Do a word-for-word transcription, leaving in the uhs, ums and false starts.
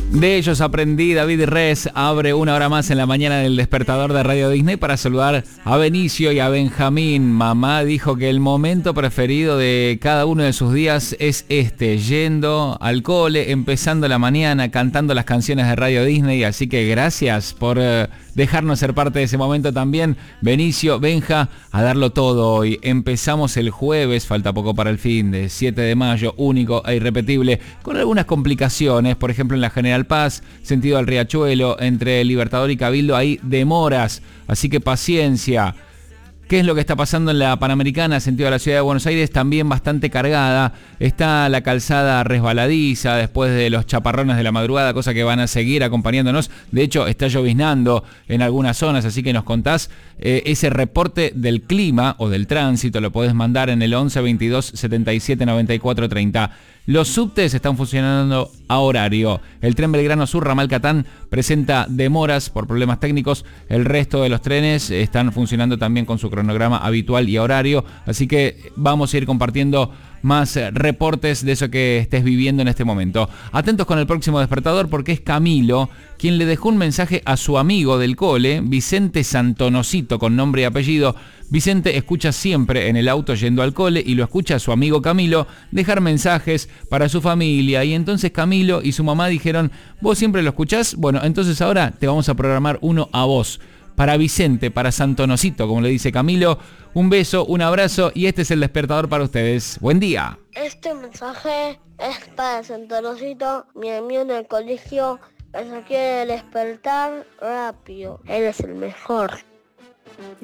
De ellos aprendí. David Res abre una hora más en la mañana del despertador de Radio Disney para saludar a Benicio y a Benjamín. Mamá dijo que el momento preferido de cada uno de sus días es este, yendo al cole, empezando la mañana, cantando las canciones de Radio Disney. Así que gracias por eh, dejarnos ser parte de ese momento también. Benicio, Benja, a darlo todo hoy. Empezamos el jueves, falta poco para el fin de siete de mayo, único e irrepetible, con algunas complicaciones, por ejemplo en la General Paz, sentido al Riachuelo, entre Libertador y Cabildo hay demoras, así que paciencia. ¿Qué es lo que está pasando en la Panamericana, sentido a la ciudad de Buenos Aires? También bastante cargada. Está la calzada resbaladiza después de los chaparrones de la madrugada, cosa que van a seguir acompañándonos. De hecho, está lloviznando en algunas zonas, así que nos contás eh, ese reporte del clima o del tránsito. Lo podés mandar en el once veintidós setenta y siete noventa y cuatro treinta. Los subtes están funcionando a horario. El tren Belgrano Sur Ramal Catán presenta demoras por problemas técnicos. El resto de los trenes están funcionando también con su cronograma habitual y a horario. Así que vamos a ir compartiendo más reportes de eso que estés viviendo en este momento. Atentos con el próximo despertador porque es Camilo quien le dejó un mensaje a su amigo del cole, Vicente Santonosito, con nombre y apellido. Vicente escucha siempre en el auto yendo al cole y lo escucha a su amigo Camilo dejar mensajes para su familia. Y entonces Camilo y su mamá dijeron, ¿vos siempre lo escuchás? Bueno, entonces ahora te vamos a programar uno a vos. Para Vicente, para Santonosito, como le dice Camilo. Un beso, un abrazo y este es el despertador para ustedes. Buen día. Este mensaje es para Santonosito, mi amigo en el colegio, que se quiere despertar rápido. Él es el mejor.